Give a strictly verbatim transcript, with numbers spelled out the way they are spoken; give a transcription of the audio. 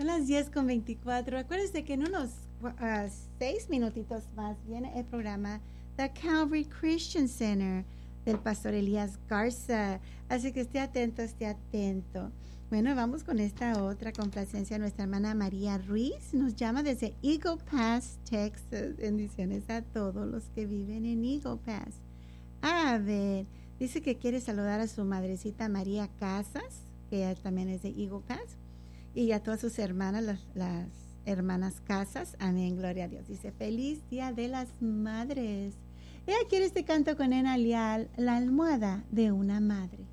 Son las diez con veinticuatro. Acuérdense que en unos uh, seis minutitos más viene el programa The Calvary Christian Center del pastor Elías Garza. Así que esté atento, esté atento. Bueno, vamos con esta otra complacencia. Nuestra hermana María Ruiz nos llama desde Eagle Pass, Texas. Bendiciones a todos los que viven en Eagle Pass. A ver, dice que quiere saludar a su madrecita María Casas, que ella también es de Eagle Pass, y a todas sus hermanas, las, las hermanas Casas. Amén, gloria a Dios. Dice, feliz Día de las Madres. Ella quiere este canto con Ena Leal, La almohada de una madre.